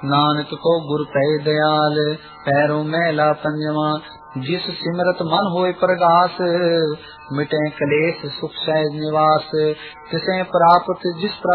नानक को गुर पै दयाल, पैरों मैला पंजवा। जिस सिमरत मन होए प्रगास, मिटे कलेश सुख सहज निवास। तिसे प्राप्त जिस